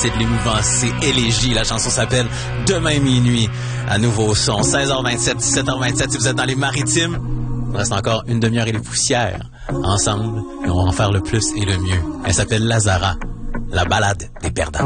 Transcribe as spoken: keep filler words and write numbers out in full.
c'est de l'émouvant, c'est Élégie. La chanson s'appelle Demain minuit. À nouveau au son, seize heures vingt-sept, dix-sept heures vingt-sept, si vous êtes dans les maritimes. Il reste encore une demi-heure et les poussières. Ensemble, on va en faire le plus et le mieux. Elle s'appelle Lazara, la balade des perdants.